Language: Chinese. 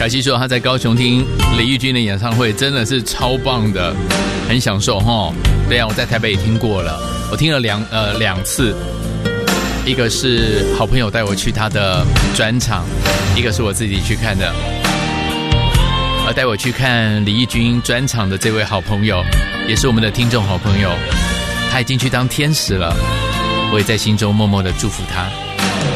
凯西说他在高雄听李翊君的演唱会真的是超棒的，很享受齁。对啊，我在台北也听过了，我听了两次，一个是好朋友带我去他的专场，一个是我自己去看的。而带我去看李翊君专场的这位好朋友，也是我们的听众好朋友，他已经去当天使了，我也在心中默默的祝福他。